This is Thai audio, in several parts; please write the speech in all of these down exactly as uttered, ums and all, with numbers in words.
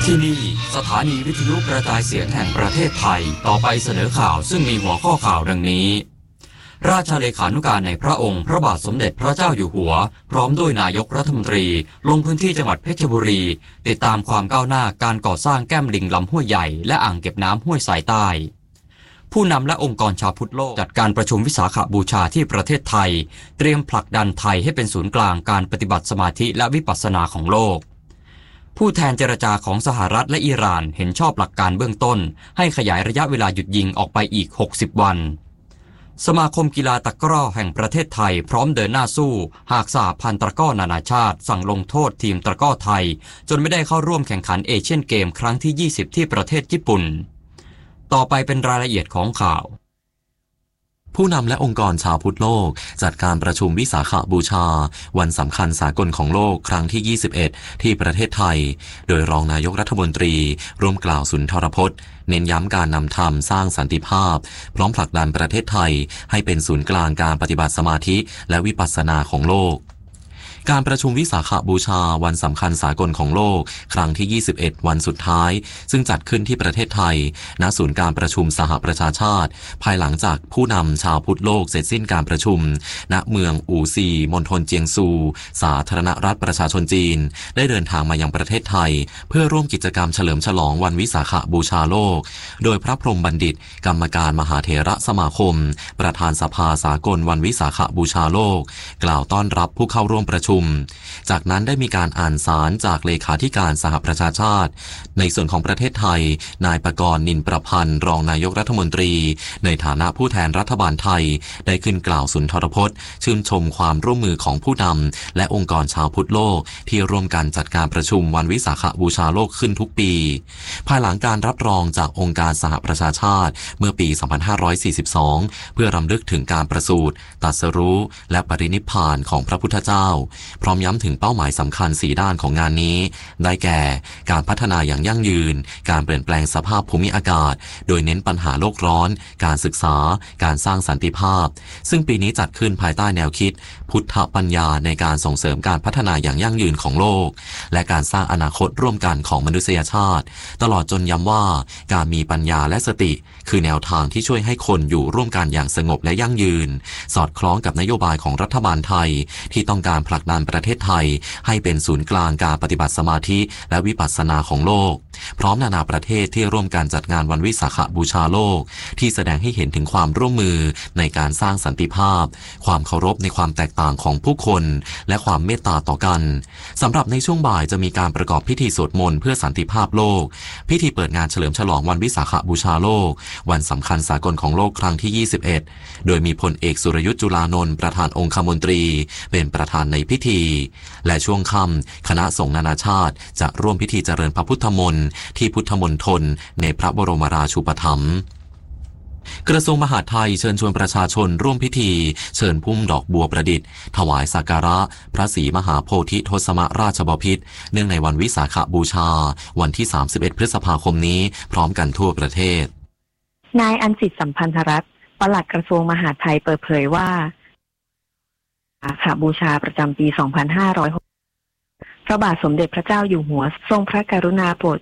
ที่นี่สถานีวิทยุกระจายเสียงแห่งประเทศไทยต่อไปเสนอข่าวซึ่งมีหัวข้อข่าวดังนี้ราชเลขานุการในพระองค์พระบาทสมเด็จพระเจ้าอยู่หัวพร้อมด้วยนายกรัฐมนตรีลงพื้นที่จังหวัดเพชรบุรีติดตามความก้าวหน้าการก่อสร้างแก้มลิงลำห้วยใหญ่และอ่างเก็บน้ำห้วยสายใต้ผู้นำและองค์กรชาวพุทธโลกจัดการประชุมวิสาขบูชาที่ประเทศไทยเตรียมผลักดันไทยให้เป็นศูนย์กลางการปฏิบัติสมาธิและวิปัสสนาของโลกผู้แทนเจรจาของสหรัฐและอิหร่านเห็นชอบหลักการเบื้องต้นให้ขยายระยะเวลาหยุดยิงออกไปอีกหกสิบวันสมาคมกีฬาตะกร้อแห่งประเทศไทยพร้อมเดินหน้าสู้หากสหพันธ์ตะกร้อนานาชาติสั่งลงโทษทีมตะกร้อไทยจนไม่ได้เข้าร่วมแข่งขันเอเชียนเกมครั้งที่ยี่สิบที่ประเทศญี่ปุ่นต่อไปเป็นรายละเอียดของข่าวผู้นำและองค์กรชาวพุทธโลกจัดการประชุมวิสาขบูชาวันสำคัญสากลของโลกครั้งที่ยี่สิบเอ็ดที่ประเทศไทยโดยรองนายกรัฐมนตรีร่วมกล่าวสุนทรพจน์เน้นย้ำการนำธรรมสร้างสันติภาพพร้อมผลักดันประเทศไทยให้เป็นศูนย์กลางการปฏิบัติสมาธิและวิปัสสนาของโลกการประชุมวิสาขบูชาวันสำคัญสากลของโลกครั้งที่ยี่สิบเอ็ดวันสุดท้ายซึ่งจัดขึ้นที่ประเทศไทยณศูนย์การประชุมสหประชาชาติภายหลังจากผู้นำชาวพุทธโลกเสร็จสิ้นการประชุมณเมืองอู่ซีมณฑลเจียงซูสาธารณรัฐประชาชนจีนได้เดินทางมายังประเทศไทยเพื่อร่วมกิจกรรมเฉลิมฉลองวันวิสาขบูชาโลกโดยพระพรหมบัณฑิตกรรมการมหาเถรสมาคมประธานสภาสากลวันวิสาขบูชาโลกกล่าวต้อนรับผู้เข้าร่วมประชุมจากนั้นได้มีการอ่านสารจากเลขาธิการสหประชาชาติในส่วนของประเทศไทยนายปกรณ์นินประพันธ์รองนายกรัฐมนตรีในฐานะผู้แทนรัฐบาลไทยได้ขึ้นกล่าวสุนทรพจน์ชื่นชมความร่วมมือของผู้นำและองค์กรชาวพุทธโลกที่ร่วมกันจัดการประชุมวันวิสาขบูชาโลกขึ้นทุกปีภายหลังการรับรองจากองค์การสหประชาชาติเมื่อปีสองพันห้าร้อยสี่สิบสองเพื่อรำลึกถึงการประสูติตรัสรู้และปรินิพพานของพระพุทธเจ้าพร้อมย้ำถึงเป้าหมายสำคัญสี่ด้านของงานนี้ได้แก่การพัฒนาอย่างยั่งยืนการเปลี่ยนแปลงสภาพภูมิอากาศโดยเน้นปัญหาโลกร้อนการศึกษาการสร้างสันติภาพซึ่งปีนี้จัดขึ้นภายใต้แนวคิดพุทธปัญญาในการส่งเสริมการพัฒนาอย่างยั่งยืนของโลกและการสร้างอนาคตร่วมกันของมนุษยชาติตลอดจนย้ำว่าการมีปัญญาและสติคือแนวทางที่ช่วยให้คนอยู่ร่วมกันอย่างสงบและยั่งยืนสอดคล้องกับนโยบายของรัฐบาลไทยที่ต้องการผลักดันประเทศไทยให้เป็นศูนย์กลางการปฏิบัติสมาธิและวิปัสสนาของโลกพร้อมนานาประเทศที่ร่วมกันจัดงานวันวิสาขบูชาโลกที่แสดงให้เห็นถึงความร่วมมือในการสร้างสันติภาพความเคารพในความแตกต่างของผู้คนและความเมตตาต่อกันสำหรับในช่วงบ่ายจะมีการประกอบพิธีสวดมนต์เพื่อสันติภาพโลกพิธีเปิดงานเฉลิมฉลองวันวิสาขบูชาโลกวันสำคัญสากลของโลกครั้งที่ยี่สิบเอ็ดโดยมีพลเอกสุรยุทธ์จุลานนท์ประธานองคมนตรีเป็นประธานในพิธีและช่วงค่ำคณะสงฆ์นานาชาติจะร่วมพิธีเจริญพระพุทธมนต์ที่พุทธมณฑลในพระบรมราชูปถัมภ์กระทรวงมหาดไทยเชิญชวนประชาชนร่วมพิธีเชิญพุ่มดอกบัวประดิษฐ์ถวายสักการะพระศรีมหาโพธิทศมราชบพิตรเนื่องในวันวิสาขบูชาวันที่สามสิบเอ็ดพฤษภาคมนี้พร้อมกันทั่วประเทศนายอัญสิทธิ์สัมพันธรัตน์ปลัดกระทรวงมหาดไทยเปิดเผยว่าวิสาขบูชาประจำปีสองพันห้าร้อยหกพระบาทสมเด็จพระเจ้าอยู่หัวทรงพระกรุณาโปรด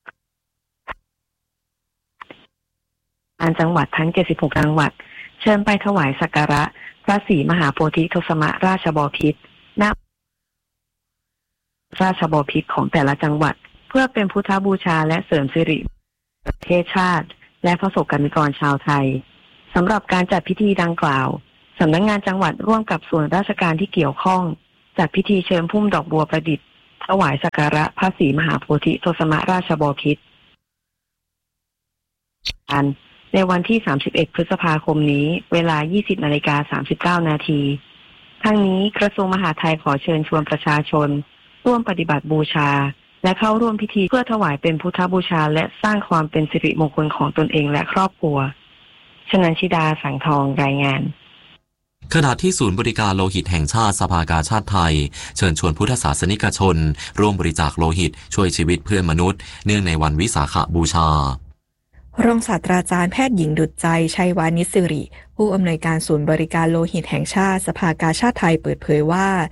การจังหวัดทั้งเจ็ดสิบหกจังหวัดเชิญไปถวายสักการะพระศรีมหาโพธิทศมราชบพิตรณราชบพิตรของแต่ละจังหวัดเพื่อเป็นพุทธบูชาและเสริมสิริประเทศชาติและประสบกนิกรชาวไทยสำหรับการจัดพิธีดังกล่าวสำนักงานจังหวัดร่วมกับส่วนราชการที่เกี่ยวข้องจัดพิธีเชิญพุ่มดอกบัวประดิษฐ์ถวายสักการะพระศรีมหาโพธิทศมราชบพิตรในวันที่สามสิบเอ็ดพฤษภาคมนี้เวลา ยี่สิบนาฬิกาสามสิบเก้านาทีทั้งนี้กระทรวงมหาดไทยขอเชิญชวนประชาชนร่วมปฏิบัติบูชาและเข้าร่วมพิธีเพื่อถวายเป็นพุทธบูชาและสร้างความเป็นสิริมงคลของตนเองและครอบครัวชนันชิดาสังทองรายงานขณะที่ศูนย์บริการโลหิตแห่งชาติสภากาชาติไทยเชิญชวนพุทธศาสนิกชนร่วมบริจาคโลหิตช่วยชีวิตเพื่อนมนุษย์เนื่องในวันวิสาขบูชารองศาสตราจารย์แพทย์หญิงดุจใจชัยวานิชสิริผู้อำนวยการศูนย์บริการโลหิตแห่งชาติสภากาชาติไทยเปิดเผยว่า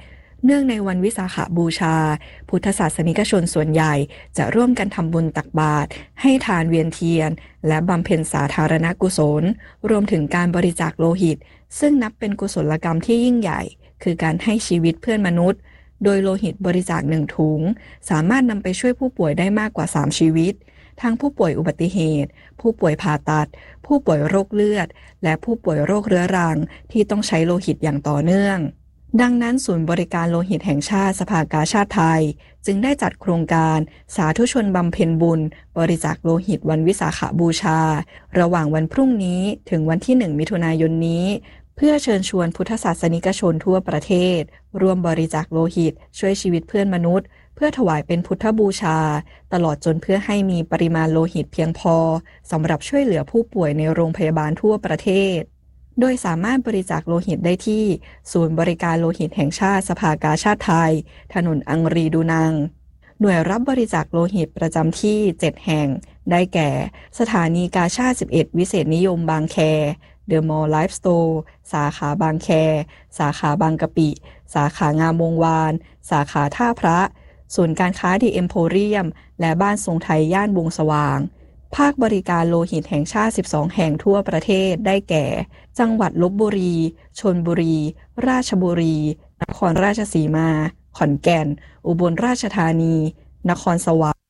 เนื่องในวันวิสาขบูชาพุทธศาสนิกชนส่วนใหญ่จะร่วมกันทำบุญตักบาตรให้ทานเวียนเทียนและบำเพ็ญสาธารณกุศลรวมถึงการบริจาคโลหิตซึ่งนับเป็นกุศลกรรมที่ยิ่งใหญ่คือการให้ชีวิตเพื่อนมนุษย์โดยโลหิตบริจาคหนึ่งถุงสามารถนำไปช่วยผู้ป่วยได้มากกว่าสามชีวิตทั้งผู้ป่วยอุบัติเหตุผู้ป่วยผ่าตัดผู้ป่วยโรคเลือดและผู้ป่วยโรคเรื้อรังที่ต้องใช้โลหิตอย่างต่อเนื่องดังนั้นศูนย์บริการโลหิตแห่งชาติสภากาชาดไทยจึงได้จัดโครงการสาธุชนบำเพ็ญบุญบริจาคโลหิตวันวิสาขบูชาระหว่างวันพรุ่งนี้ถึงวันที่หนึ่งมิถุนายนนี้เพื่อเชิญชวนพุทธศาสนิกชนทั่วประเทศร่วมบริจาคโลหิตช่วยชีวิตเพื่อนมนุษย์เพื่อถวายเป็นพุทธบูชาตลอดจนเพื่อให้มีปริมาณโลหิตเพียงพอสำหรับช่วยเหลือผู้ป่วยในโรงพยาบาลทั่วประเทศโดยสามารถบริจาคโลหิตได้ที่ศูนย์บริการโลหิตแห่งชาติสภากาชาดไทยถนนอังรีดูนังหน่วยรับบริจาคโลหิตประจำที่เจ็ดแห่งได้แก่สถานีกาชาดสิบเอ็ดวิเศษนิยมบางแคเดอะมอลล์ไลฟ์สโตร์สาขาบางแคสาขาบางกะปิสาขางามวงวานสาขาท่าพระศูนย์การค้าดีเอ็มโพเรียมและบ้านทรงไทยย่านวงสว่างภาคบริการโลหิตแห่งชาติสิบสองแห่งทั่วประเทศได้แก่จังหวัดลพบุรีชลบุรีราชบุรีนครราชสีมาขอนแก่นอุบลราชธานีนครสวรรค์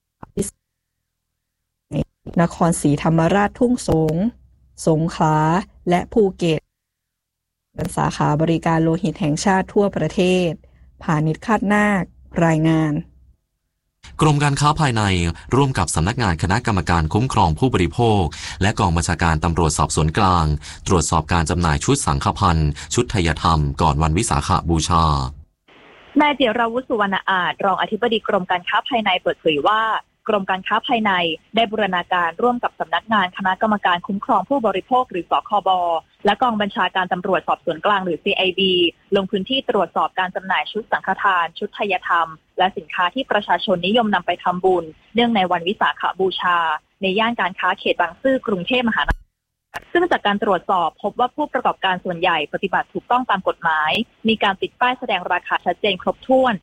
นครศรีธรรมราชทุ่งสงสงขลาและภูเก็ตเป็นสาขาบริการโลหิตแห่งชาติทั่วประเทศพาณิชย์คาดนาครายงานกรมการค้าภายในร่วมกับสำนักงานคณะกรรมการคุ้มครองผู้บริโภคและกองบัญชาการตำรวจสอบสวนกลางตรวจสอบการจำหน่ายชุดสังฆพันธ์ชุดไทยธรรมก่อนวันวิสาขบูชานายจิราวุฒิสุวรรณอาจรองอธิบดีกรมการค้าภายในเปิดเผยว่ากรมการค้าภายในได้บูรณาการร่วมกับสำนักงานคณะกรรมการคุ้มครองผู้บริโภคหรือสคบและกองบัญชาการตำรวจสอบสวนกลางหรือ ซี ไอ บี ลงพื้นที่ตรวจสอบการจำหน่ายชุดสังฆทานชุดไทยธรรมและสินค้าที่ประชาชนนิยมนำไปทำบุญเนื่องในวันวิสาขบูชาในย่านการค้าเขตบางซื่อกรุงเทพมหานครซึ่งจากการตรวจสอบพบว่าผู้ประกอบการส่วนใหญ่ปฏิบัติถูกต้องตามกฎหมายมีการติดป้ายแสดงราคาชัดเจนครบถ้วน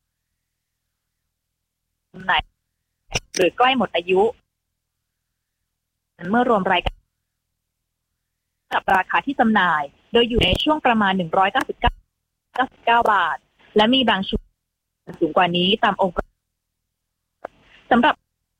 หรือใกล้หมดอายุเมื่อรวมรายการกับราคาที่จำหน่ายโดยอยู่ในช่วงประมาณหนึ่งร้อยเก้าสิบเก้าบาทและมีบางชุดสูงกว่านี้ตามองค์สำหรับ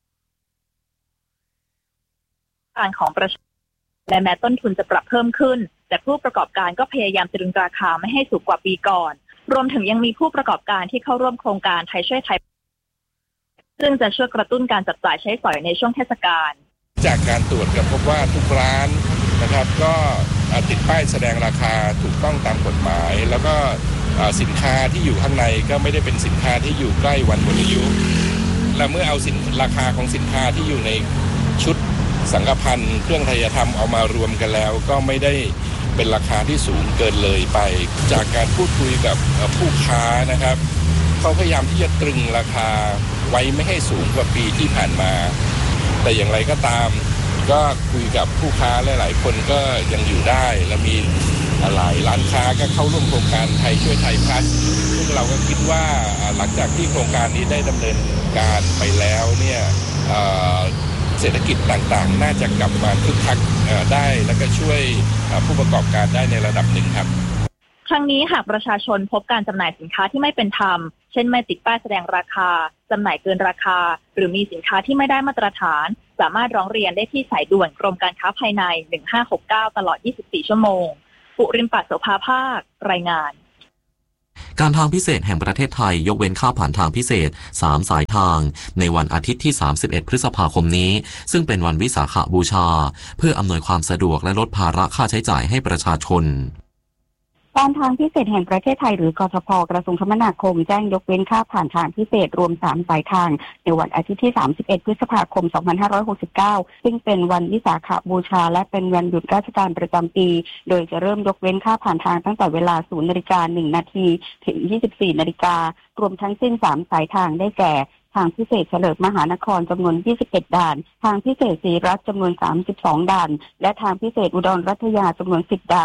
การของประชาชนและแม้ต้นทุนจะปรับเพิ่มขึ้นแต่ผู้ประกอบการก็พยายามตรึงราคาไม่ให้สูงกว่าปีก่อนรวมถึงยังมีผู้ประกอบการที่เข้าร่วมโครงการไทยช่วยไทยซึ่งจะช่วยกระตุ้นการจับจ่ายใช้สอยในช่วงเทศกาลจากการตรวจก็พบว่าทุกร้านนะครับก็ติดป้ายแสดงราคาถูกต้องตามกฎหมายแล้วก็สินค้าที่อยู่ข้างในก็ไม่ได้เป็นสินค้าที่อยู่ใกล้วันหมดอายุและเมื่อเอาสินราคาของสินค้าที่อยู่ในชุดสังฆพันธ์เครื่องไทยธรรมเอามารวมกันแล้วก็ไม่ได้เป็นราคาที่สูงเกินเลยไปจากการพูดคุยกับผู้ค้านะครับเขาพยายามที่จะตรึงราคาไว้ไม่ให้สูงกว่าปีที่ผ่านมาแต่อย่างไรก็ตามก็คุยกับผู้ค้าหลายๆคนก็ยังอยู่ได้และมีหลายร้านค้าก็เข้าร่วมโครงการไทยช่วยไทยพลัสซึ่งเราก็คิดว่าหลังจากที่โครงการนี้ได้ดำเนินการไปแล้วเนี่ยเศรษฐกิจต่างๆน่าจะกลับมาคึกคักได้และก็ช่วยผู้ประกอบการได้ในระดับหนึ่งครับครั้งนี้หากประชาชนพบการจำหน่ายสินค้าที่ไม่เป็นธรรมเช่นไม่ติดป้ายแสดงราคาจำหน่ายเกินราคาหรือมีสินค้าที่ไม่ได้มาตรฐานสามารถร้องเรียนได้ที่สายด่วนกรมการค้าภายในหนึ่งห้าหกเก้าตลอดยี่สิบสี่ชั่วโมงปุริมปัสโสภาภาครายงานการทางพิเศษแห่งประเทศไทยยกเว้นค่าผ่านทางพิเศษสามสายทางในวันอาทิตย์ที่สามสิบเอ็ดพฤษภาคมนี้ซึ่งเป็นวันวิสาขบูชาเพื่ออำนวยความสะดวกและลดภาระค่าใช้จ่ายให้ประชาชนการทางพิเศษแห่งประเทศไทยหรือกทพ.กระทรวงคมนาคมแจ้งยกเว้นค่าผ่านทางพิเศษรวมสามสายทางในวันอาทิตย์ที่สามสิบเอ็ดพฤษภาคมสองพันห้าร้อยหกสิบเก้าซึ่งเป็นวันวิสาขบูชาและเป็นวันหยุดราชการประจำปีโดยจะเริ่มยกเว้นค่าผ่านทางตั้งแต่เวลา ศูนย์นาฬิกาหนึ่งนาทีถึง ยี่สิบสี่นาฬิการวมทั้งสิ้นสามสายทางได้แก่ทางพิเศษเฉลิมมหานครจำนวนยี่สิบเอ็ดด่านทางพิเศษศรีรัตน์จำนวนสามสิบสองด่านและทางพิเศษอุดรรัตยาจำนวนสิบด่าน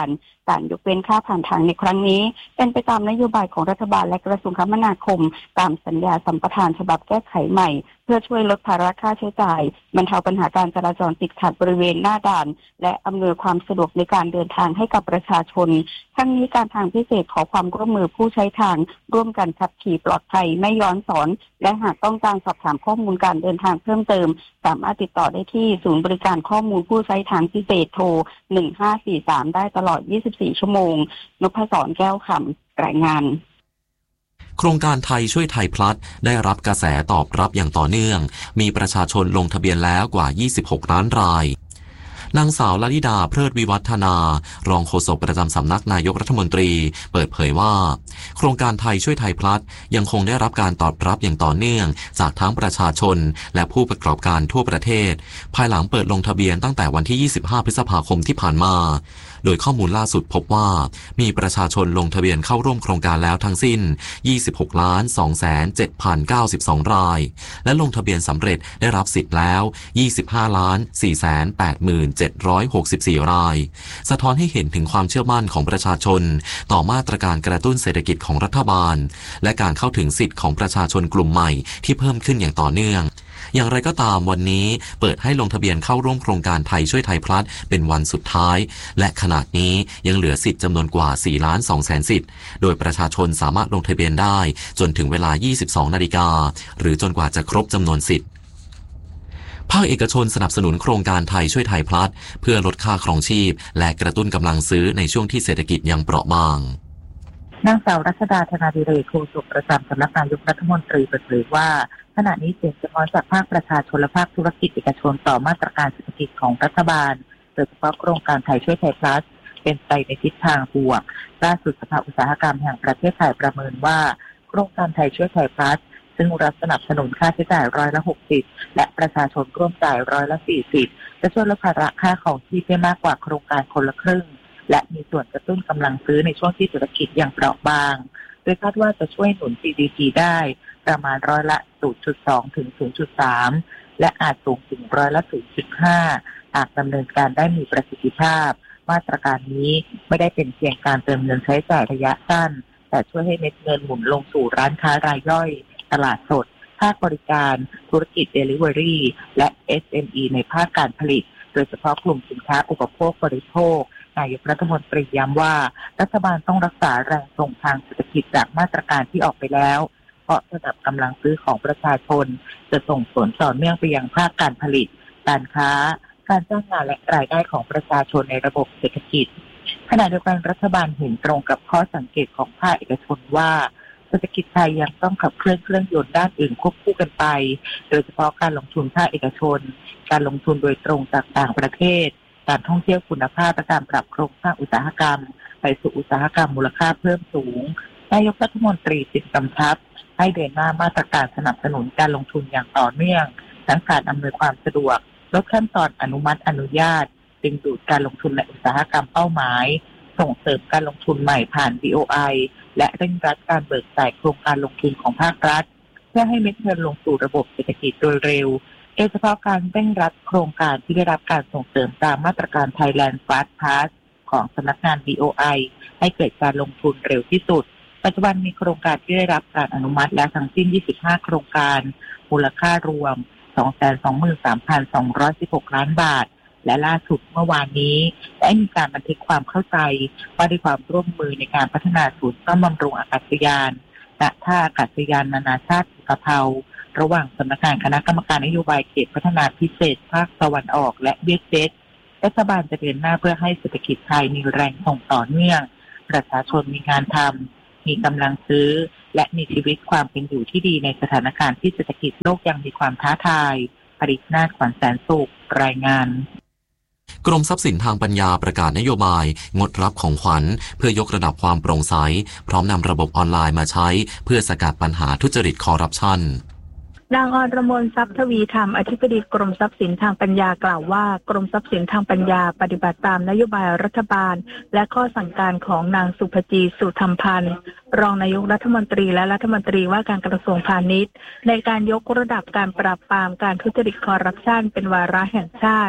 การยกเว้นค่าผ่านทางในครั้งนี้เป็นไปตามนโยบายของรัฐบาลและกระทรวงคมนาคมตามสัญญาสัมปทานฉบับแก้ไขใหม่เพื่อช่วยลดภาระค่าใช้จ่ายบรรเทาปัญหาการจราจรติดขัดบริเวณหน้าด่านและอำนวยความสะดวกในการเดินทางให้กับประชาชนทั้งนี้การทางพิเศษขอความร่วมมือผู้ใช้ทางร่วมกันขับขี่ปลอดภัยไม่ย้อนสอนและหากต้องการสอบถามข้อมูลการเดินทางเพิ่มเติมสามารถติดต่อได้ที่ศูนย์บริการข้อมูลผู้ใช้ทางพิเศษโทรหนึ่งห้าสี่สามได้ตลอดยี่สิบสี่ชั่วโมงนพศรแก้วคำรายงานโครงการไทยช่วยไทยพลัดได้รับกระแสตอบรับอย่างต่อเนื่องมีประชาชนลงทะเบียนแล้วกว่ายี่สิบหกล้านรายนางสาวลลิดาเพลิดวิวัฒนารองโฆษกประจำสำนักนายกรัฐมนตรีเปิดเผยว่าโครงการไทยช่วยไทยพลัดยังคงได้รับการตอบรับอย่างต่อเนื่องจากทั้งประชาชนและผู้ประกอบการทั่วประเทศภายหลังเปิดลงทะเบียนตั้งแต่วันที่ยี่สิบห้าพฤษภาคมที่ผ่านมาโดยข้อมูลล่าสุดพบว่ามีประชาชนลงทะเบียนเข้าร่วมโครงการแล้วทั้งสิ้น ยี่สิบหกล้านสองแสนเจ็ดพันเก้าสิบสอง รายและลงทะเบียนสำเร็จได้รับสิทธิ์แล้ว ยี่สิบห้าล้านสี่แสนแปดหมื่นเจ็ดร้อยหกสิบสี่ รายสะท้อนให้เห็นถึงความเชื่อมั่นของประชาชนต่อมาตรการกระตุ้นเศรษฐกิจของรัฐบาลและการเข้าถึงสิทธิ์ของประชาชนกลุ่มใหม่ที่เพิ่มขึ้นอย่างต่อเนื่องอย่างไรก็ตามวันนี้เปิดให้ลงทะเบียนเข้าร่วมโครงการไทยช่วยไทยพลัดเป็นวันสุดท้ายและขณะนี้ยังเหลือสิทธิ์จำนวนกว่าสี่ล้านสองแสนสิทธิ์โดยประชาชนสามารถลงทะเบียนได้จนถึงเวลา ยี่สิบสองนาฬิกาหรือจนกว่าจะครบจำนวนสิทธิ์ภาคเอกชนสนับสนุนโครงการไทยช่วยไทยพลัดเพื่อลดค่าครองชีพและกระตุ้นกำลังซื้อในช่วงที่เศรษฐกิจยังเปราะบางนางสาวรัชดาธนาดิเรกโฆษกประจำสำนักนายกรัฐมนตรีเปิดเผยว่าขณะนี้เสียงสะท้อนจากภาคประชาชนและภาคธุรกิจเอกชนต่อมาตรการเศรษฐกิจของรัฐบาลโดยเฉพาะโครงการไทยช่วยไทยพลัสเป็นไปในทิศทางบวกล่าสุดสภาอุตสาหกรรมแห่งประเทศไทยประเมินว่าโครงการไทยช่วยไทยพลัสซึ่งรัฐสนับสนุนค่าใช้จ่ายร้อยละหกสิบและประชาชนร่วมจ่ายร้อยละสี่สิบจะช่วยลดภาระค่าของชีพได้มากกว่าโครงการคนละครึ่งและมีส่วนกระตุ้นกำลังซื้อในช่วงที่เศรษฐกิจยังเปราะบางโดยคาดว่าจะช่วยหนุน จี ดี พี ได้ประมาณร้อยละ ศูนย์จุดสอง ถึง ศูนย์จุดสาม และอาจสูงถึงร้อยละ ศูนย์จุดห้า หากดำเนินการได้มีประสิทธิภาพมาตรการนี้ไม่ได้เป็นเพียงการเติมเงินใช้จ่ายระยะสั้นแต่ช่วยให้เม็ดเงินหมุนลงสู่ร้านค้ารายย่อยตลาดสดภาคบริการธุรกิจ Delivery และ เอส เอ็ม อี ในภาคการผลิตโดยเฉพาะกลุ่มสินค้าอุปโภคบริโภคนายกรัฐมนตรีย้ำว่ารัฐบาลต้องรักษาแรงส่งทางเศรษฐกิจจากมาตรการที่ออกไปแล้วเพราะระดับกำลังซื้อของประชาชนจะส่งผลต่อเนื่องไปยังภาคการผลิตการค้าการจ้างงานและรายได้ของประชาชนในระบบเศรษฐกิจขณะเดียวกันรัฐบาลเห็นตรงกับข้อสังเกตของภาคเอกชนว่าเศรษฐกิจไทยยังต้องขับเคลื่อนเครื่องยนต์ด้านอื่นควบคู่กันไปโดยเฉพาะการลงทุนภาคเอกชนการลงทุนโดยตรงจากต่างประเทศการท่องเที่ยวคุณภาพและการปรับโครงสร้างอุตสาหกรรมไปสู่อุตสาหกรรมมูลค่าเพิ่มสูงนายกรัฐมนตรีจึงกำชับให้เดินหน้ามาตรการสนับสนุนการลงทุนอย่างต่อเนื่องทั้งการอำนวยความสะดวกลดขั้นตอนอนุมัติอนุญาตดึงดูดการลงทุนในอุตสาหกรรมเป้าหมายส่งเสริมการลงทุนใหม่ผ่าน บี โอ ไอ และเร่งรัดการเบิกจ่ายโครงการลงทุนของภาครัฐเพื่อให้เม็ดเงินลงสู่ระบบเศรษฐกิจโดยเร็วโดยเฉพาะการเร่งรัดโครงการที่ได้รับการส่งเสริมตามมาตรการ Thailand Fast Pass ของสำนักงาน บี โอ ไอ ให้เกิดการลงทุนเร็วที่สุดปัจจุบันมีโครงการที่ได้รับการอนุมัติแล้วทั้งสิ้นยี่สิบห้าโครงการมูลค่ารวม สองแสนสองหมื่นสามพันสองร้อยสิบหก ล้านบาทและล่าสุดเมื่อวานนี้ได้มีการบันทึกความเข้าใจว่าด้วยความร่วมมือในการพัฒนาศูนย์ซ่อมบำรุงอากาศยานณท่าอากาศยานนานาชาติอุตภาวระหว่างสำนักงานคณะกรรมการนโยบายเขตพัฒนาพิเศษภาคตะวันออกและเวียดเจ็ตรัฐบาลจะเดินหน้าเพื่อให้เศรษฐกิจไทยมีแรงส่งต่อเนื่องประชาชนมีงานทำมีกำลังซื้อและมีชีวิตความเป็นอยู่ที่ดีในสถานการณ์ที่เศรษฐกิจโลกยังมีความท้าทายปริศนาถขวัญแสนสุขรายงานกรมทรัพย์สินทางปัญญาประกาศนโยบายงดรับของขวัญเพื่อยกระดับความโปร่งใสพร้อมนำระบบออนไลน์มาใช้เพื่อสกัดปัญหาทุจริตคอร์รัปชันนางอรมนทรัพย์ทวีธรรมอธิบดีกรมทรัพย์สินทางปัญญากล่าวว่ากรมทรัพย์สินทางปัญญาปฏิบัติตามนโยบายรัฐบาลและข้อสั่งการของนางสุภจีสุธรรมพันธ์รองนายกรัฐมนตรีและรัฐมนตรีว่าการกระทรวงพาณิชย์ในการยกระดับการปราบปรามการทุจริตคอร์รัปชันเป็นวาระแห่งชาติ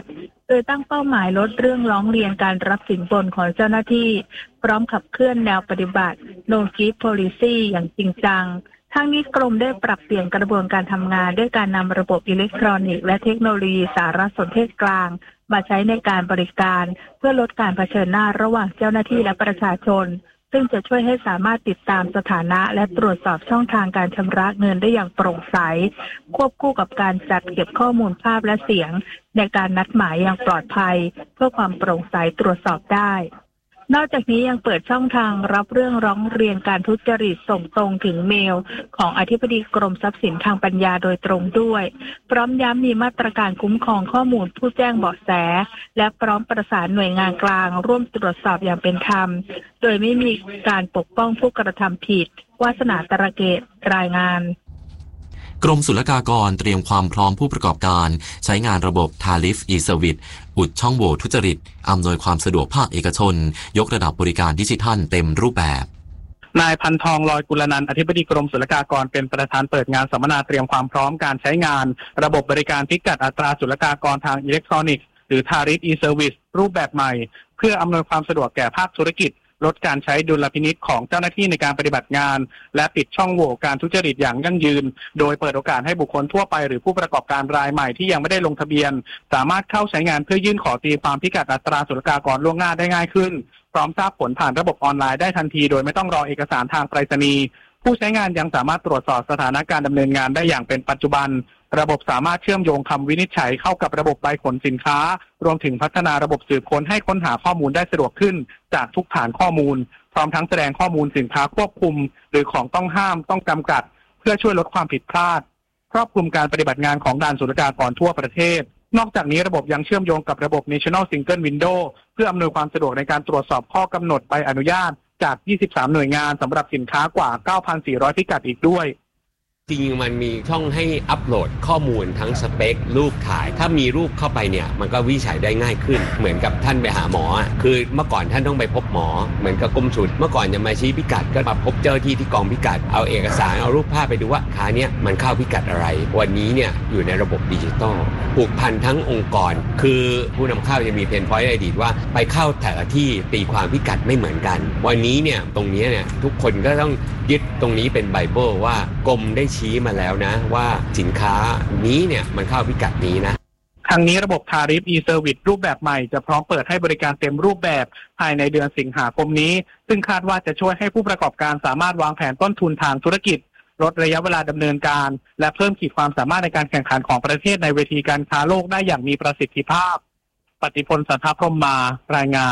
โดยตั้งเป้าหมายลดเรื่องร้องเรียนการรับสินบนของเจ้าหน้าที่พร้อมขับเคลื่อนแนวปฏิบัติ No Give Policy อย่างจริงจังทั้งนี้กรมได้ปรับเปลี่ยนกระบวนการทำงานด้วยการนำระบบอิเล็กทรอนิกส์และเทคโนโลยีสารสนเทศกลางมาใช้ในการบริการเพื่อลดการเผชิญหน้าระหว่างเจ้าหน้าที่และประชาชนซึ่งจะช่วยให้สามารถติดตามสถานะและตรวจสอบช่องทางการชำระเงินได้อย่างโปร่งใสควบคู่กับการจัดเก็บข้อมูลภาพและเสียงในการนัดหมายอย่างปลอดภัยเพื่อความโปร่งใสตรวจสอบได้นอกจากนี้ยังเปิดช่องทางรับเรื่องร้องเรียนการทุจริตส่งตรงถึงเมลของอธิบดีกรมทรัพย์สินทางปัญญาโดยตรงด้วยพร้อมย้ำมีมาตรการคุ้มครองข้อมูลผู้แจ้งเบาะแสและพร้อมประสานหน่วยงานกลางร่วมตรวจสอบอย่างเป็นธรรมโดยไม่มีการปกป้องผู้กระทำผิดวาสนาตระเกตรายงานกรมศุลกากรเตรียมความพร้อมผู้ประกอบการใช้งานระบบ Tariff e-Service อุดช่องโหว่ทุจริตอำนวยความสะดวกภาคเอกชนยกระดับบริการดิจิทัลเต็มรูปแบบนายพันทองลอยกุลนันท์อธิบดีกรมศุลกากรเป็นประธานเปิดงานสัมมนาเตรียมความพร้อมการใช้งานระบบบริการพิกัดอัตราศุลกากรทางอิเล็กทรอนิกส์หรือ Tariff e-Service รูปแบบใหม่เพื่ออำนวยความสะดวกแก่ภาคธุรกิจลดการใช้ดุลพินิจของเจ้าหน้าที่ในการปฏิบัติงานและปิดช่องโหว่การทุจริตอย่างยั่งยืนโดยเปิดโอกาสให้บุคคลทั่วไปหรือผู้ประกอบการรายใหม่ที่ยังไม่ได้ลงทะเบียนสามารถเข้าใช้งานเพื่อยื่นขอตีความพิกัดอัตราศุลกากรล่วงหน้าได้ง่ายขึ้นพร้อมทราบผลผ่านระบบออนไลน์ได้ทันทีโดยไม่ต้องรอเอกสารทางไปรษณีย์ผู้ใช้งานยังสามารถตรวจสอบสถานะการดำเนินงานได้อย่างเป็นปัจจุบันระบบสามารถเชื่อมโยงคำวินิจฉัยเข้ากับระบบใบขนสินค้ารวมถึงพัฒนาระบบสืบค้นให้ค้นหาข้อมูลได้สะดวกขึ้นจากทุกฐานข้อมูลพร้อมทั้งแสดงข้อมูลสินค้าควบคุมหรือของต้องห้ามต้องจำกัดเพื่อช่วยลดความผิดพลาดครอบคลุมการปฏิบัติงานของด่านศุลกากรทั่วประเทศนอกจากนี้ระบบยังเชื่อมโยงกับระบบ National Single Window เพื่ออำนวยความสะดวกในการตรวจสอบข้อกำหนดใบอนุญาตจากยี่สิบสามหน่วยงานสำหรับสินค้ากว่า เก้าพันสี่ร้อย พิกัดอีกด้วยจริงมันมีช่องให้อัปโหลดข้อมูลทั้งสเปครูปถ่ายถ้ามีรูปเข้าไปเนี่ยมันก็วิจัยได้ง่ายขึ้นเหมือนกับท่านไปหาหมอคือเมื่อก่อนท่านต้องไปพบหมอเหมือนกับกรมศุลเมื่อก่อนจะมาชี้พิกัดก็มาพบเจ้าที่ที่กองพิกัดเอาเอกสารเอารูปภาพไปดูว่าค้าเนี้ยมันเข้าพิกัดอะไรวันนี้เนี่ยอยู่ในระบบดิจิตอลผูกพันทั้งองค์กรคือผู้นำเข้าจะมีเพนพอยต์ในอดีตว่าไปเข้าแต่ละที่ตีความพิกัดไม่เหมือนกันวันนี้เนี่ยตรงนี้เนี่ยทุกคนก็ต้องยึดตรงนี้เป็นไบเบิลว่ากรมได้ชี้มาแล้วนะว่าสินค้านี้เนี่ยมันเข้าพิกัดนี้นะทางนี้ระบบ Tariff e-Service รูปแบบใหม่จะพร้อมเปิดให้บริการเต็มรูปแบบภายในเดือนสิงหาคมนี้ซึ่งคาดว่าจะช่วยให้ผู้ประกอบการสามารถวางแผนต้นทุนทางธุรกิจลดระยะเวลาดำเนินการและเพิ่มขีดความสามารถในการแข่งขันของประเทศในเวทีการค้าโลกได้อย่างมีประสิทธิภาพปฏิพล สันทพรหมมารายงาน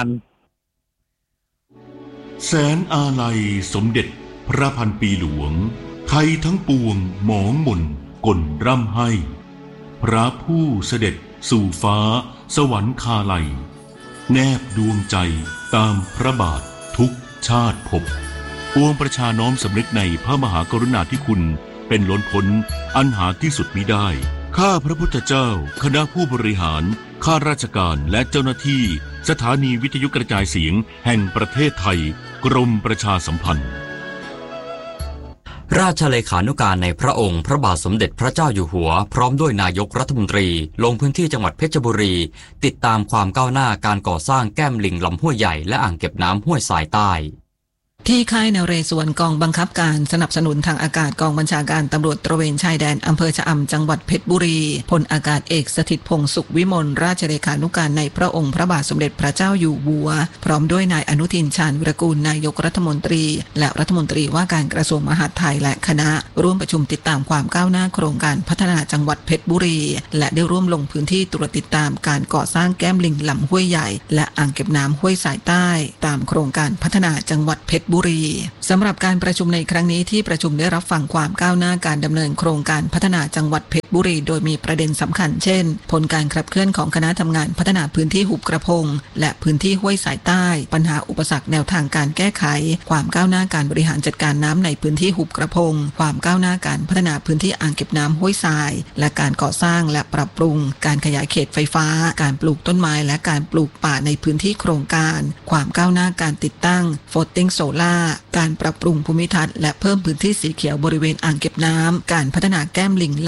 แสนอาลัยสมเด็จพระพันปีหลวงไทยทั้งปวงหมองหม่นกลร่ำให้พระผู้เสด็จสู่ฟ้าสวรรคาลัยแนบดวงใจตามพระบาททุกชาติภพปวงประชาน้อมสำนึกในพระมหากรุณาธิคุณเป็นล้นพ้นอันหาที่สุดมิได้ข้าพระพุทธเจ้าคณะผู้บริหารข้าราชการและเจ้าหน้าที่สถานีวิทยุกระจายเสียงแห่งประเทศไทยกรมประชาสัมพันธ์ราชเลขานุการในพระองค์พระบาทสมเด็จพระเจ้าอยู่หัวพร้อมด้วยนายกรัฐมนตรีลงพื้นที่จังหวัดเพชรบุรีติดตามความก้าวหน้าการก่อสร้างแก้มลิงลำห้วยใหญ่และอ่างเก็บน้ำห้วยสายใต้ที่ค่ายนเรศวรกองบังคับการสนับสนุนทางอากาศกองบัญชาการตำรวจตระเวนชายแดนอำเภอชะอำจังหวัดเพชรบุรีพลอากาศเอกสถิตพงษ์สุขวิมลราชเลขานุการในพระองค์พระบาทสมเด็จพระเจ้าอยู่หัวพร้อมด้วยนายอนุทินชาญวิรากูลนายกรัฐมนตรีและรัฐมนตรีว่าการกระทรวงมหาดไทยและคณะร่วมประชุมติดตามความก้าวหน้าโครงการพัฒนาจังหวัดเพชรบุรีและได้ร่วมลงพื้นที่ตรวจติดตามการก่อสร้างแก้มลิงลำห้วยใหญ่และอ่างเก็บน้ำห้วยสายใต้ตามโครงการพัฒนาจังหวัดเพชรบุรีสำหรับการประชุมในครั้งนี้ที่ประชุมได้รับฟังความก้าวหน้าการดำเนินโครงการพัฒนาจังหวัดเพชรบุรีโดยมีประเด็นสำคัญเช่นผลการขับเคลื่อนของคณะทำงานพัฒนาพื้นที่หุบกระพงและพื้นที่ห้วยสายใต้ปัญหาอุปสรรคแนวทางการแก้ไขความก้าวหน้าการบริหารจัดการน้ำในพื้นที่หุบกระพงความก้าวหน้าการพัฒนาพื้นที่อ่างเก็บน้ำห้วยทรายและการก่อสร้างและปรับปรุงการขยายเขตไฟฟ้าการปลูกต้นไม้และการปลูกป่าในพื้นที่โครงการความก้าวหน้าการติดตั้ง floating solar การปรับปรุงภูมิทัศน์และเพิ่มพื้นที่สีเขียวบริเวณอ่างเก็บน้ำการพัฒนาแก้มลิงลำห้วยใหญ่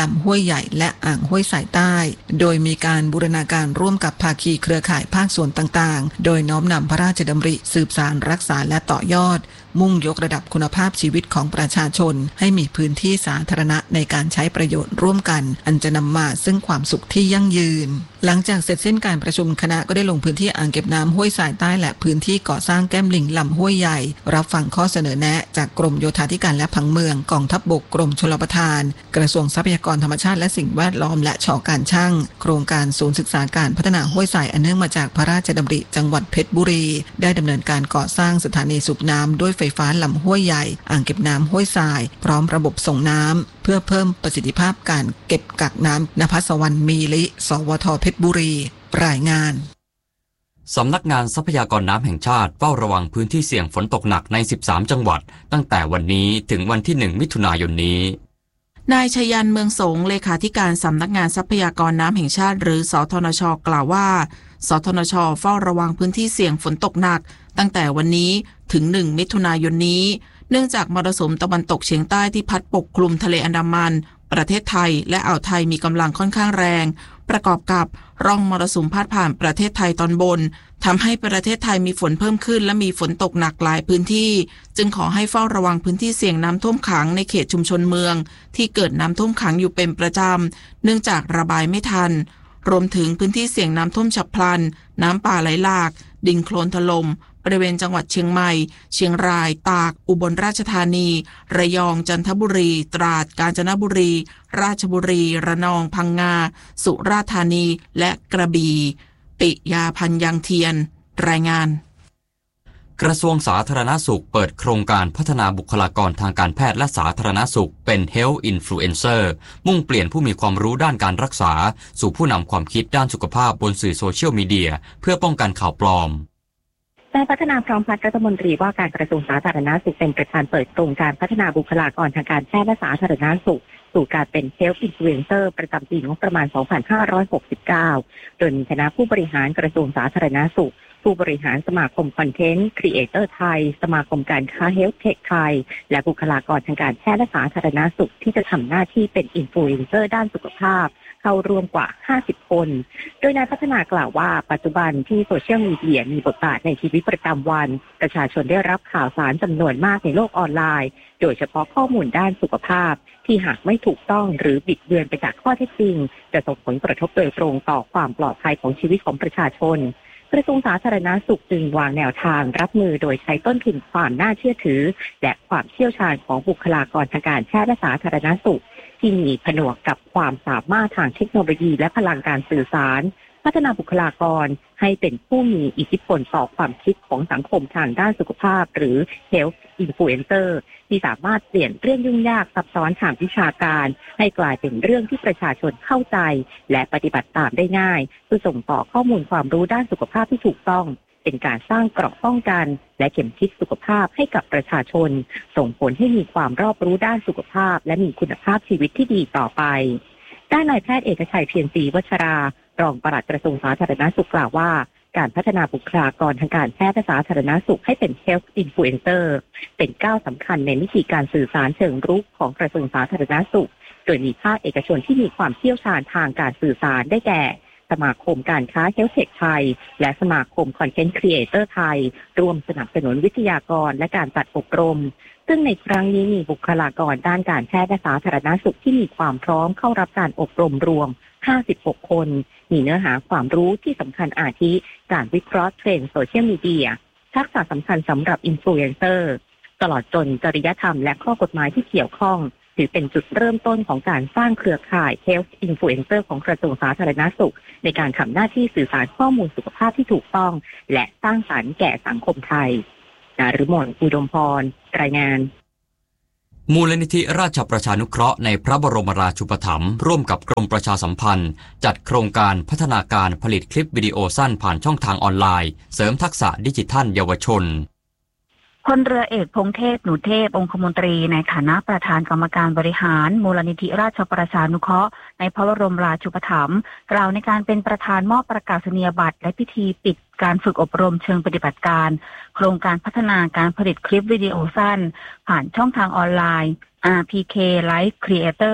ใหญ่และอ่างห้วยสายใต้โดยมีการบูรณาการร่วมกับภาคีเครือข่ายภาคส่วนต่างๆโดยน้อมนำพระราชดำริสืบสานรักษาและต่อยอดมุ่งยกระดับคุณภาพชีวิตของประชาชนให้มีพื้นที่สาธารณะในการใช้ประโยชน์ร่วมกันอันจะนำมาซึ่งความสุขที่ยั่งยืนหลังจากเสร็จสิ้นการประชุมคณะก็ได้ลงพื้นที่อ่างเก็บน้ำห้วยสายใต้และพื้นที่ก่อสร้างแก้มลิงลำห้วยใหญ่รับฟังข้อเสนอแนะจากกรมโยธาธิการและผังเมืองกองทัพบกกรมชลประทานกระทรวงทรัพยากรธรรมชาติและสิ่งแวดล้อมและช.การช่างโครงการศูนย์ศึกษาการพัฒนาห้วยสายอันเนื่องมาจากพระราชดำริจังหวัดเพชรบุรีได้ดำเนินการก่อสร้างสถานีสูบน้ำด้วยไฟฟ้าลำห้วยใหญ่อ่างเก็บน้ำห้วยทรายพร้อมระบบส่งน้ำเพื่อเพิ่มประสิทธิภาพการเก็บกักน้ำณภัสวรรณมีลิสวทเพชรบุรีรายงานสำนักงานทรัพยากรน้ำแห่งชาติเฝ้าระวังพื้นที่เสี่ยงฝนตกหนักในสิบสามจังหวัดตั้งแต่วันนี้ถึงวันที่หนึ่งมิถุนายนนี้นายชยันเมืองสงเลขาธิการสำนักงานทรัพยากรน้ำแห่งชาติหรือสทนช.กล่าวว่าสทนช.เฝ้าระวังพื้นที่เสี่ยงฝนตกหนักตั้งแต่วันนี้ถึงหนึ่งมิถุนายนนี้เนื่องจากมรสุมตะวันตกเฉียงใต้ที่พัดปกคลุมทะเลอันดามันประเทศไทยและอ่าวไทยมีกำลังค่อนข้างแรงประกอบกับร่องมรสุมพาดผ่านประเทศไทยตอนบนทำให้ประเทศไทยมีฝนเพิ่มขึ้นและมีฝนตกหนักหลายพื้นที่จึงขอให้เฝ้าระวังพื้นที่เสี่ยงน้ำท่วมขังในเขตชุมชนเมืองที่เกิดน้ำท่วมขังอยู่เป็นประจำเนื่องจากระบายไม่ทันรวมถึงพื้นที่เสี่ยงน้ำท่วมฉับพลันน้ำป่าไหลหลากดินโคลนถล่มบริเวณจังหวัดเชียงใหม่เชียงรายตากอุบลราชธานีระยองจันทบุรีตราดกาญจนบุรีราชบุรีระนองพังงาสุราษฎร์ธานีและกระบี่ปิยาพันธ์ยังเทียนรายงานกระทรวงสาธารณสุขเปิดโครงการพัฒนาบุคลากรทางการแพทย์และสาธารณสุขเป็น Health Influencer มุ่งเปลี่ยนผู้มีความรู้ด้านการรักษาสู่ผู้นำความคิดด้านสุขภาพบนสื่อโซเชียลมีเดียเพื่อป้องกันข่าวปลอมนายพัฒนาพร้อมพัฒน์รัฐมนตรีว่าการกระทรวงสาธารณสุขเป็นประธานเปิดโครงการพัฒนาบุคลากรทางการแพทย์และสาธารณสุขสู่การเป็น Health Influencer ประจำปีงบประมาณ สองพันห้าร้อยหกสิบเก้า โดยมีคณะผู้บริหารกระทรวงสาธารณสุขผู้บริหารสมาคมคอนเทนต์ครีเอเตอร์ไทยสมาคมการค้า Health Tech ไทยและบุคลากรทางการแพทย์และสาธารณสุขที่จะทำหน้าที่เป็นอินฟลูเอนเซอร์ด้านสุขภาพเข้าร่วมกว่าห้าสิบคนโดยนายพัฒนากล่าวว่าปัจจุบันที่โซเชียลมีเดียมีบทบาทในชีวิตประจำวันประชาชนได้รับข่าวสารจำนวนมากในโลกออนไลน์โดยเฉพาะข้อมูลด้านสุขภาพที่หากไม่ถูกต้องหรือบิดเบือนไปจากข้อเท็จจริงจะส่งผลกระทบโดยตรงต่อความปลอดภัยของชีวิตของประชาชนกระทรวงสาธารณสุขจึงวางแนวทางรับมือโดยใช้ต้นทุนความน่าเชื่อถือและความเชี่ยวชาญของบุคลากรทางการแพทย์และสาธารณสุขที่มีผนวกกับความสามารถทางเทคโนโลยีและพลังการสื่อสารพัฒนาบุคลากรให้เป็นผู้มีอิทธิพลต่อความคิดของสังคมทางด้านสุขภาพหรือ Health Influencer ที่สามารถเปลี่ยนเรื่องยุ่งยากซับซ้อนทางวิชาการให้กลายเป็นเรื่องที่ประชาชนเข้าใจและปฏิบัติตามได้ง่ายเพื่อส่งต่อข้อมูลความรู้ด้านสุขภาพที่ถูกต้องเป็นการสร้างเกราะป้องกันและเข็มทิศสุขภาพให้กับประชาชนส่งผลให้มีความรอบรู้ด้านสุขภาพและมีคุณภาพชีวิตที่ดีต่อไปด้านนายแพทย์เอกชัยเพียรศรีวัชรารองปลัดกระทรวงสาธารณสุขกล่าวว่าการพัฒนาบุคลากรทางการแพทย์และสาธารณสุขให้เป็น Health Influencer เป็นก้าวสำคัญในวิธีการสื่อสารเชิงรุกของกระทรวงสาธารณสุขโดยมีภาคเอกชนที่มีความเชี่ยวชาญทางการสื่อสารได้แก่สมาคมการค้า Health Tech ไทยและสมาคมคอนเทนต์ครีเอเตอร์ไทยร่วมสนับสนุนวิทยากรและการจัดอบรมซึ่งในครั้งนี้มีบุคลากรด้านการแพทย์และสาธารณสุขที่มีความพร้อมเข้ารับการอบรมรวมห้าสิบหกคนมีเนื้อหาความรู้ที่สำคัญอาทิการวิเคราะห์เทรนด์โซเชียลมีเดียทักษะสำคัญสำหรับอินฟลูเอนเซอร์ตลอดจนจริยธรรมและข้อกฎหมายที่เกี่ยวข้องถือเป็นจุดเริ่มต้นของการสร้างเครือข่าย Health Influencer ของกระทรวงสาธารณสุขในการทำหน้าที่สื่อสารข้อมูลสุขภาพที่ถูกต้องและสร้างสรรค์แก่สังคมไทยนฤมล อุดมพรรายงานมูลนิธิราชประชานุเคราะห์ในพระบรมราชูปถัมภ์ร่วมกับกรมประชาสัมพันธ์จัดโครงการพัฒนาการผลิตคลิปวิดีโอสั้นผ่านช่องทางออนไลน์เสริมทักษะดิจิทัลเยาวชนพลเรือเอกพงเทพหนูเทพองคมนตรีในฐานะประธานกรรมการบริหารมูลนิธิราชประชานุเคราะห์ในพระบรมราชูปถัมภ์กล่าวในการเป็นประธานมอบประกาศนียบัตรและพิธีปิดการฝึกอบรมเชิงปฏิบัติการโครงการพัฒนาการผลิตคลิปวิดีโอสั้นผ่านช่องทางออนไลน์ อาร์ พี เค Live Creator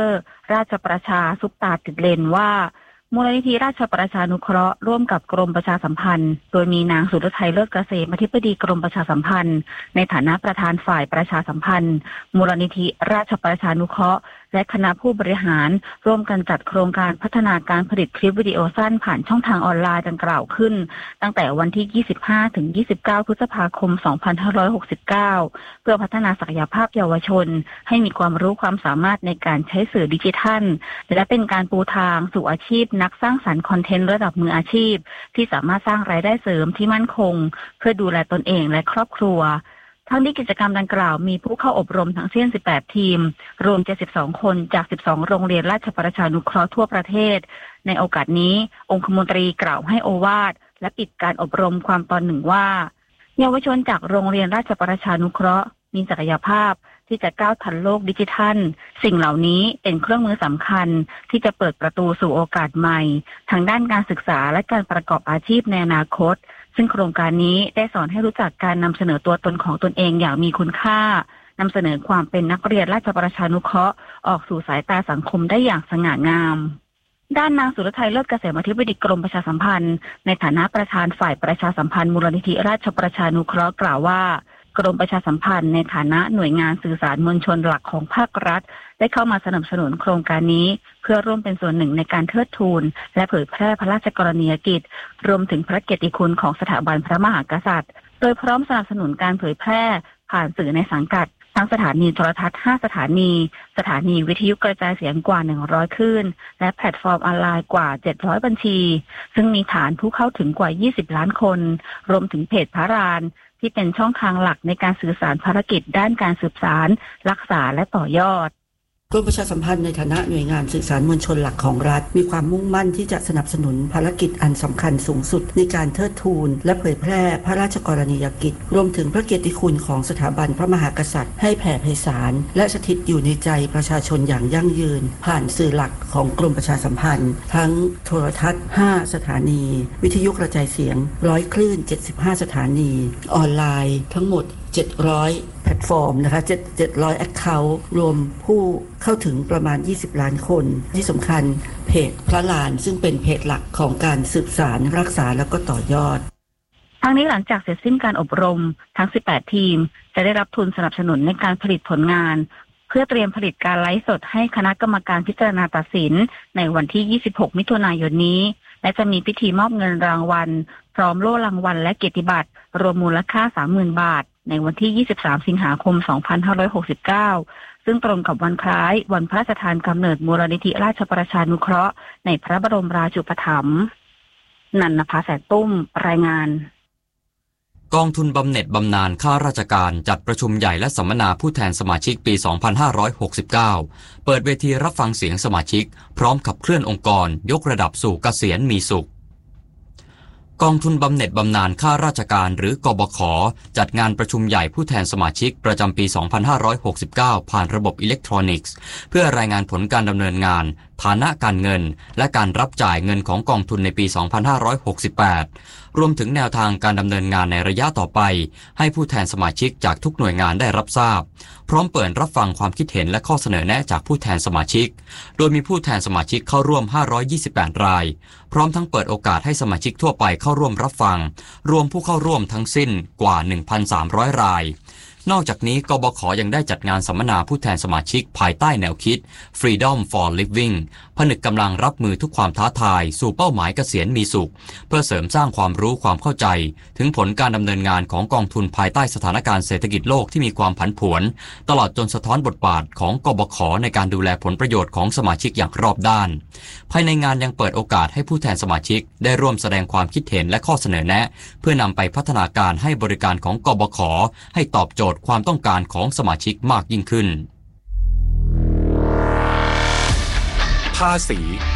ราชประชาซุปตาติดเลนว่ามูลนิธิราชประชานุเคราะห์ร่วมกับกรมประชาสัมพันธ์โดยมีนางสุรทัยเลิศเกษมอธิบดีกรมประชาสัมพันธ์ในฐานะประธานฝ่ายประชาสัมพันธ์มูลนิธิราชประชานุเคราะห์และคณะผู้บริหารร่วมกันจัดโครงการพัฒนาการผลิตคลิปวิดีโอสั้นผ่านช่องทางออนไลน์ดังกล่าวขึ้นตั้งแต่วันที่ ยี่สิบห้าถึงยี่สิบเก้า พฤษภาคม สองพันห้าร้อยหกสิบเก้า เพื่อพัฒนาศักยภาพเยาวชนให้มีความรู้ความสามารถในการใช้สื่อดิจิทัลและเป็นการปูทางสู่อาชีพนักสร้างสรรค์คอนเทนต์ระดับมืออาชีพที่สามารถสร้างรายได้เสริมที่มั่นคงเพื่อดูแลตนเองและครอบครัวทั้งนี้กิจกรรมดังกล่าวมีผู้เข้าอบรมทั้งสิ้นสิบแปดทีมรวมเจ็ดสิบสองคนจากสิบสองโรงเรียนราชประชานุเคราะห์ทั่วประเทศในโอกาสนี้องคมนตรีกล่าวให้โอวาทและปิดการอบรมความตอนหนึ่งว่าเยาวชนจากโรงเรียนราชประชานุเคราะห์มีศักยภาพที่จะก้าวทันโลกดิจิทัลสิ่งเหล่านี้เป็นเครื่องมือสำคัญที่จะเปิดประตูสู่โอกาสใหม่ทางด้านการศึกษาและการประกอบอาชีพในอนาคตซึ่งโครงการนี้ได้สอนให้รู้จักการนำเสนอตัวตนของตนเองอย่างมีคุณค่านำเสนอความเป็นนักเรียนราชประชานุเคราะห์ออกสู่สายตาสังคมได้อย่างสง่างามด้านนางสุรทัยเลิศเกษมอธิบดีกรมประชาสัมพันธ์ในฐานะประธานฝ่ายประชาสัมพันธ์มูลนิธิราชประชานุเคราะห์กล่าวว่ากรมประชาสัมพันธ์ในฐานะหน่วยงานสื่อสารมวลชนหลักของภาครัฐได้เข้ามาสนับสนุนโครงการนี้เพื่อร่วมเป็นส่วนหนึ่งในการเทิดทูนและเผยแพร่พระราชกรณียกิจรวมถึงพระเกียรติคุณของสถาบันพระมหากษัตริย์โดยพร้อมสนับสนุนการเผยแพร่ผ่านสื่อในสังกัดทั้งสถานีโทรทัศน์ห้าสถานีสถานีวิทยุกระจายเสียงกว่าหนึ่งร้อยคลื่นและแพลตฟอร์มออนไลน์กว่าเจ็ดร้อยบัญชีซึ่งมีฐานผู้เข้าถึงกว่ายี่สิบล้านคนรวมถึงเพจพระรานที่เป็นช่องทางหลักในการสื่อสารภารกิจด้านการสืบสารรักษาและต่อยอดกรมประชาสัมพันธ์ในฐานะหน่วยงานสื่อสารมวลชนหลักของรัฐมีความมุ่งมั่นที่จะสนับสนุนภารกิจอันสำคัญสูงสุดในการเทิดทูนและเผยแพร่พระราชกรณียกิจรวมถึงพระเกียรติคุณของสถาบันพระมหากษัตริย์ให้แผ่ไพศาลและสถิตอยู่ในใจประชาชนอย่างยั่งยืนผ่านสื่อหลักของกรมประชาสัมพันธ์ทั้งโทรทัศน์ห้าสถานีวิทยุกระจายเสียงร้อยคลื่นเจ็ดสิบห้าสถานีออนไลน์ทั้งหมดเจ็ดร้อยแพลตฟอร์มนะคะเจ็ดร้อย account รวมผู้เข้าถึงประมาณยี่สิบล้านคนที่สำคัญเพจพระลานซึ่งเป็นเพจหลักของการสืบสารรักษาแล้วก็ต่อยอดทั้งนี้หลังจากเสร็จสิ้นการอบรมทั้งสิบแปดทีมจะได้รับทุนสนับสนุนในการผลิตผลงานเพื่อเตรียมผลิตการไลฟ์สดให้คณะกรรมการพิจารณาตัดสินในวันที่ยี่สิบหกมิถุนายนนี้และจะมีพิธีมอบเงินรางวัลพร้อมโล่รางวัลและเกียรติบัตรรวมมูลค่า สามหมื่น บาทในวันที่ยี่สิบสามสิงหาคมสองพันห้าร้อยหกสิบเก้าซึ่งตรงกับวันคล้ายวันพระราชทานกำเนิดมูลนิธิราชประชานุเคราะห์ในพระบรมราชูปถัมภ์นันนภาแสนตุ้มรายงานกองทุนบำเหน็จบำนาญข้าราชการจัดประชุมใหญ่และสัมมนาผู้แทนสมาชิกปี สองพันห้าร้อยหกสิบเก้า เปิดเวทีรับฟังเสียงสมาชิกพร้อมขับเคลื่อนองค์กรยกระดับสู่เกษียณมีสุขกองทุนบำเหน็จบำนาญข้าราชการหรือกบข.จัดงานประชุมใหญ่ผู้แทนสมาชิกประจำปี สองพันห้าร้อยหกสิบเก้า ผ่านระบบอิเล็กทรอนิกส์เพื่อรายงานผลการดำเนินงานฐานะการเงินและการรับจ่ายเงินของกองทุนในปี สองพันห้าร้อยหกสิบแปด รวมถึงแนวทางการดำเนินงานในระยะต่อไปให้ผู้แทนสมาชิกจากทุกหน่วยงานได้รับทราบพร้อมเปิดรับฟังความคิดเห็นและข้อเสนอแนะจากผู้แทนสมาชิกโดยมีผู้แทนสมาชิกเข้าร่วมห้าร้อยยี่สิบแปดรายพร้อมทั้งเปิดโอกาสให้สมาชิกทั่วไปเข้าร่วมรับฟังรวมผู้เข้าร่วมทั้งสิ้นกว่า หนึ่งพันสามร้อย รายนอกจากนี้กบข.ยังได้จัดงานสัมมนาผู้แทนสมาชิกภายใต้แนวคิด Freedom for Living ผนึกกำลังรับมือทุกความท้าทายสู่เป้าหมายเกษียณมีสุขเพื่อเสริมสร้างความรู้ความเข้าใจถึงผลการดำเนินงานของกองทุนภายใต้สถานการณ์เศรษฐกิจโลกที่มีความผันผวนตลอดจนสะท้อนบทบาทของกบข.ในการดูแลผลประโยชน์ของสมาชิกอย่างรอบด้านภายในงานยังเปิดโอกาสให้ผู้แทนสมาชิกได้ร่วมแสดงความคิดเห็นและข้อเสนอแนะเพื่อนำไปพัฒนาการให้บริการของกบข.ให้ตอบโจทย์ความต้องการของสมาชิกมากยิ่งขึ้นภาษี